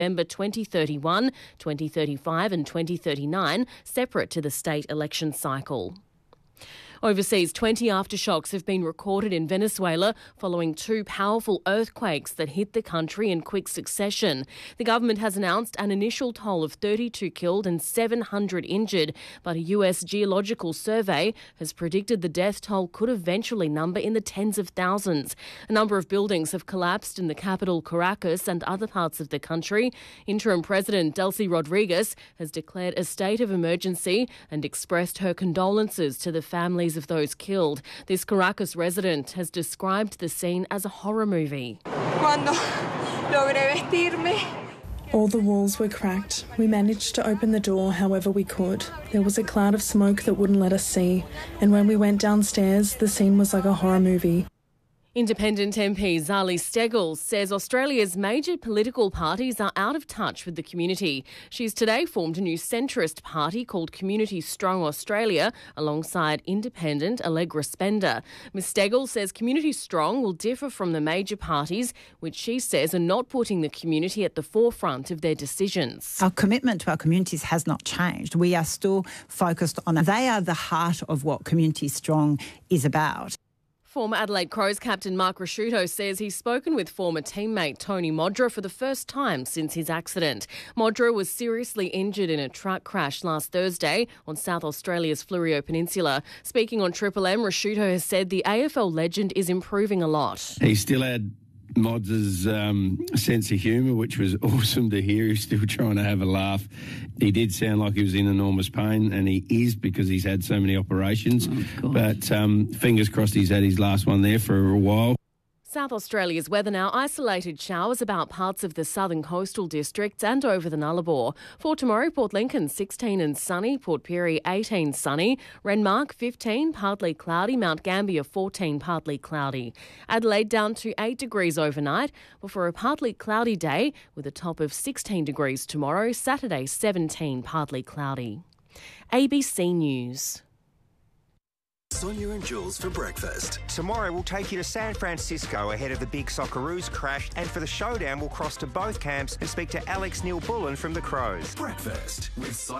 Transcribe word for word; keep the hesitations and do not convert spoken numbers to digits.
November twenty thirty-one, twenty thirty-five and twenty thirty-nine, separate to the state election cycle. Overseas, twenty aftershocks have been recorded in Venezuela following two powerful earthquakes that hit the country in quick succession. The government has announced an initial toll of thirty-two killed and seven hundred injured, but a U S Geological Survey has predicted the death toll could eventually number in the tens of thousands. A number of buildings have collapsed in the capital Caracas and other parts of the country. Interim President Delcy Rodriguez has declared a state of emergency and expressed her condolences to the families of those killed. This Caracas resident has described the scene as a horror movie. Cuando logré vestirme. All the walls were cracked. We managed to open the door however we could. There was a cloud of smoke that wouldn't let us see, and when we went downstairs, the scene was like a horror movie. Independent M P Zali Steggall says Australia's major political parties are out of touch with the community. She's today formed a new centrist party called Community Strong Australia alongside independent Allegra Spender. Miz Steggall says Community Strong will differ from the major parties, which she says are not putting the community at the forefront of their decisions. Our commitment to our communities has not changed. We are still focused on it. They are the heart of what Community Strong is about. Former Adelaide Crows captain Mark Ricciuto says he's spoken with former teammate Tony Modra for the first time since his accident. Modra was seriously injured in a truck crash last Thursday on South Australia's Fleurieu Peninsula. Speaking on Triple M, Ricciuto has said the A F L legend is improving a lot. He still had Mods' um, sense of humour, which was awesome to hear. He's still trying to have a laugh. He did sound like he was in enormous pain, and he is because he's had so many operations. Oh, but um, fingers crossed he's had his last one there for a while. South Australia's weather now. Isolated showers about parts of the southern coastal districts and over the Nullarbor. For tomorrow, Port Lincoln sixteen and sunny, Port Pirie eighteen sunny, Renmark fifteen, partly cloudy, Mount Gambier fourteen, partly cloudy. Adelaide down to eight degrees overnight before a partly cloudy day with a top of sixteen degrees tomorrow, Saturday seventeen, partly cloudy. A B C News. Sonia and Jules for breakfast. Tomorrow we'll take you to San Francisco ahead of the big Socceroos crash, and for the showdown we'll cross to both camps and speak to Alex Neil-Bullen from the Crows. Breakfast with Sonia.